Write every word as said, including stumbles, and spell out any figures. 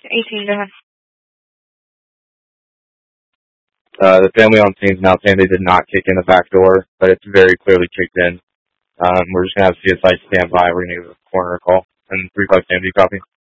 eighteen, go ahead. Uh, the family on scene is now saying they did not kick in the back door, but it's very clearly kicked in. Um, we're just going to have C S I stand by. We're going to give a coroner call. And three five Sam, do you copy?